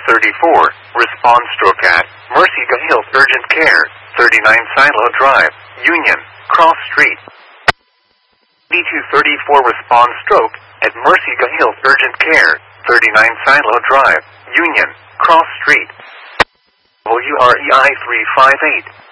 3234, respond stroke at Mercy Hills Urgent Care, 39 Silo Drive, Union, Cross Street. 3234, respond stroke at Mercy Hills Urgent Care, 39 Silo Drive, Union, Cross Street. WREI 358.